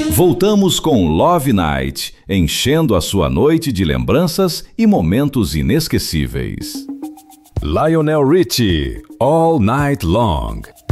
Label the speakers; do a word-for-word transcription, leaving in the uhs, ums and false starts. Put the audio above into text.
Speaker 1: Voltamos com Love Night, enchendo a sua noite de lembranças e momentos inesquecíveis. Lionel Richie, All Night Long.